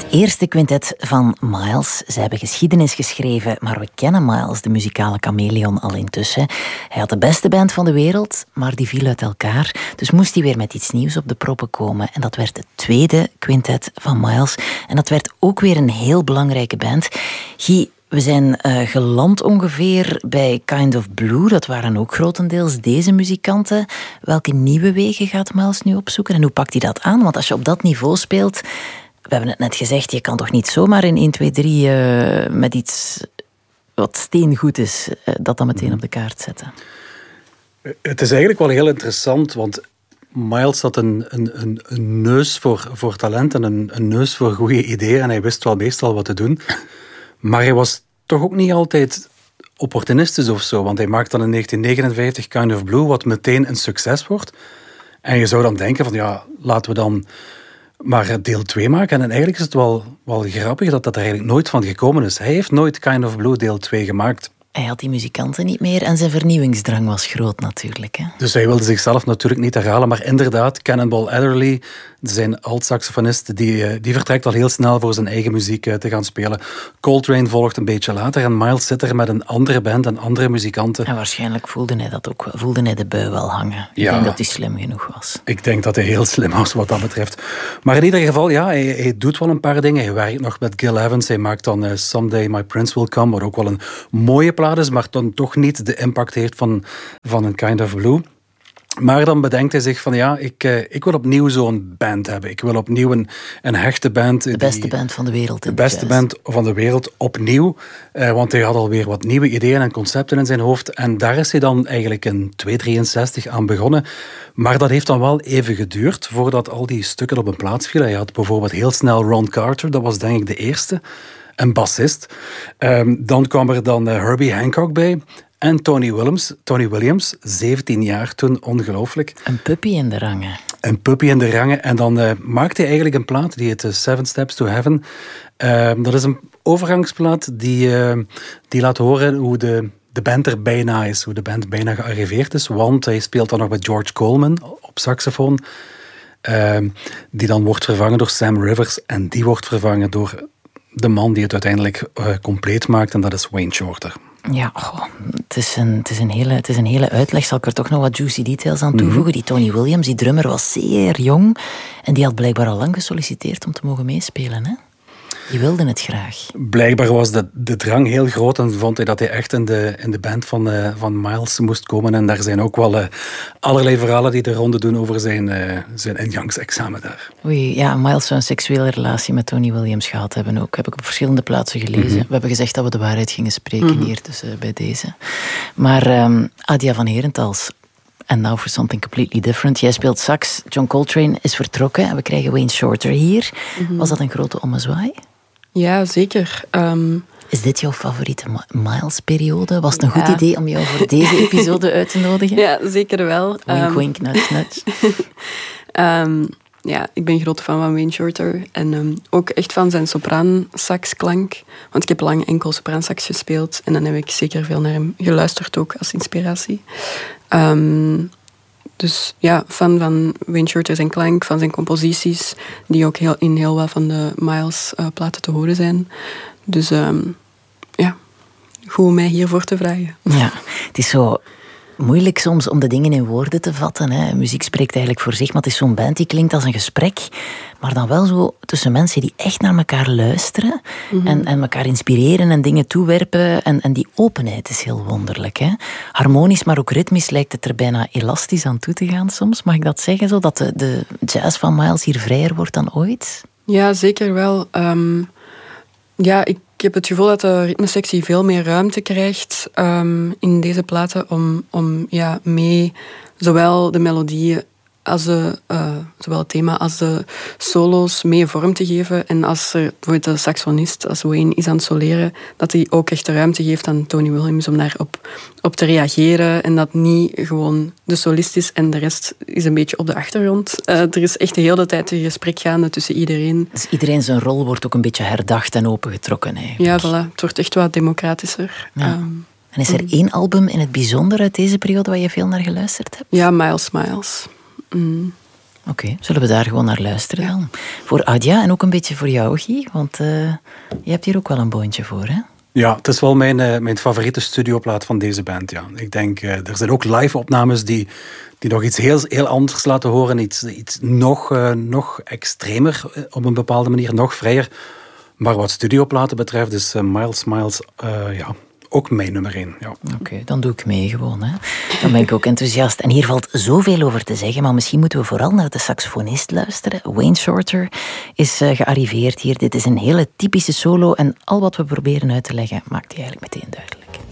eerste quintet van Miles. Ze hebben geschiedenis geschreven, maar we kennen Miles, de muzikale chameleon, al intussen. Hij had de beste band van de wereld, maar die viel uit elkaar. Dus moest hij weer met iets nieuws op de proppen komen. En dat werd het tweede quintet van Miles. En dat werd ook weer een heel belangrijke band. Guy, we zijn geland ongeveer bij Kind of Blue. Dat waren ook grotendeels deze muzikanten. Welke nieuwe wegen gaat Miles nu opzoeken? En hoe pakt hij dat aan? Want als je op dat niveau speelt... We hebben het net gezegd, je kan toch niet zomaar in 1, 2, 3 met iets wat steengoed is, dat dan meteen op de kaart zetten. Het is eigenlijk wel heel interessant, want Miles had een neus voor talent en een neus voor goede ideeën en hij wist wel meestal wat te doen. Maar hij was toch ook niet altijd opportunistisch of zo, want hij maakt dan in 1959 Kind of Blue, wat meteen een succes wordt. En je zou dan denken van ja, laten we dan maar deel 2 maken. En eigenlijk is het wel grappig dat er eigenlijk nooit van gekomen is. Hij heeft nooit Kind of Blue deel 2 gemaakt. Hij had die muzikanten niet meer en zijn vernieuwingsdrang was groot natuurlijk. Hè? Dus hij wilde zichzelf natuurlijk niet herhalen. Maar inderdaad, Cannonball Adderley, zijn alt-saxofonist, die vertrekt al heel snel voor zijn eigen muziek te gaan spelen. Coltrane volgt een beetje later en Miles zit er met een andere band en andere muzikanten. En waarschijnlijk voelde hij dat ook wel. Voelde hij de bui wel hangen. Ik denk dat hij slim genoeg was. Ik denk dat hij heel slim was wat dat betreft. Maar in ieder geval, ja, hij doet wel een paar dingen. Hij werkt nog met Gil Evans. Hij maakt dan Someday My Prince Will Come, wat ook wel een mooie plaat is, maar dan toch niet de impact heeft van een Kind of Blue. Maar dan bedenkt hij zich van ja, ik wil opnieuw zo'n band hebben. Ik wil opnieuw een hechte band. De beste band van de wereld. De beste band van de wereld opnieuw. Want hij had alweer wat nieuwe ideeën en concepten in zijn hoofd. En daar is hij dan eigenlijk in 263 aan begonnen. Maar dat heeft dan wel even geduurd voordat al die stukken op een plaats vielen. Hij had bijvoorbeeld heel snel Ron Carter, dat was denk ik de eerste. Een bassist. Dan kwam er dan Herbie Hancock bij. En Tony Williams, 17 jaar toen, ongelooflijk. Een puppy in de rangen. Een puppy in de rangen. En dan maakte hij eigenlijk een plaat, die heet Seven Steps to Heaven. Dat is een overgangsplaat die laat horen hoe de band er bijna is. Hoe de band bijna gearriveerd is. Want hij speelt dan nog met George Coleman op saxofoon. Die dan wordt vervangen door Sam Rivers. En die wordt vervangen door de man die het uiteindelijk compleet maakt. En dat is Wayne Shorter. Ja, het is een hele uitleg. Zal ik er toch nog wat juicy details aan toevoegen? Die Tony Williams, die drummer, was zeer jong. En die had blijkbaar al lang gesolliciteerd om te mogen meespelen, hè? Die wilde het graag. Blijkbaar was de drang heel groot en vond hij dat hij echt in de band van Miles moest komen. En daar zijn ook wel allerlei verhalen die de ronde doen over zijn ingangsexamen daar. Oei, ja, Miles zou een seksuele relatie met Tony Williams gehad hebben ook. Heb ik op verschillende plaatsen gelezen. We hebben gezegd dat we de waarheid gingen spreken hier, dus bij deze. Maar Adia van Herentals... And now for something completely different. Jij speelt sax, John Coltrane is vertrokken en we krijgen Wayne Shorter hier. Was dat een grote ommezwaai? Ja, zeker. Is dit jouw favoriete Miles-periode? Was het een goed idee om jou voor deze episode uit te nodigen? Ja, zeker wel. Wink, wink, nudge, nudge. Ja, ik ben grote fan van Wayne Shorter. En ook echt van zijn sopraan-saxklank. Want ik heb lang enkel sopraansax gespeeld. En dan heb ik zeker veel naar hem geluisterd ook als inspiratie. Dus ja, fan van Wayne Shorter zijn klank, van zijn composities, die ook in heel wat van de Miles-platen te horen zijn. Dus ja, goed om mij hiervoor te vragen. Ja, het is zo moeilijk soms om de dingen in woorden te vatten. Hè. Muziek spreekt eigenlijk voor zich, maar het is zo'n band die klinkt als een gesprek, maar dan wel zo tussen mensen die echt naar elkaar luisteren en elkaar inspireren en dingen toewerpen. En die openheid is heel wonderlijk. Hè. Harmonisch, maar ook ritmisch lijkt het er bijna elastisch aan toe te gaan soms. Mag ik dat zeggen, zo dat de jazz van Miles hier vrijer wordt dan ooit? Ja, zeker wel. Ja, ik heb het gevoel dat de ritmesectie veel meer ruimte krijgt in deze platen om mee zowel de melodieën als zowel het thema als de solo's mee vorm te geven. En als er bijvoorbeeld de saxofonist, als Wayne is aan het soleren, dat hij ook echt de ruimte geeft aan Tony Williams om daarop te reageren. En dat niet gewoon de solist is en de rest is een beetje op de achtergrond. Er is echt de hele tijd een gesprek gaande tussen iedereen. Dus iedereen zijn rol wordt ook een beetje herdacht en opengetrokken eigenlijk. Ja, voilà. Het wordt echt wat democratischer. Ja. En is er één album in het bijzonder uit deze periode waar je veel naar geluisterd hebt? Ja, Miles. Oké, zullen we daar gewoon naar luisteren dan? Voor Adja en ook een beetje voor jou, Guy, want je hebt hier ook wel een boontje voor, hè? Ja, het is wel mijn favoriete studioplaat van deze band. Ja. Ik denk, er zijn ook live-opnames die nog iets heel anders laten horen. Iets nog extremer op een bepaalde manier, nog vrijer. Maar wat studioplaten betreft is Miles ook mijn nummer 1. Ja. Oké, dan doe ik mee gewoon. Hè. Dan ben ik ook enthousiast. En hier valt zoveel over te zeggen, maar misschien moeten we vooral naar de saxofonist luisteren. Wayne Shorter is gearriveerd hier. Dit is een hele typische solo en al wat we proberen uit te leggen maakt hij eigenlijk meteen duidelijk.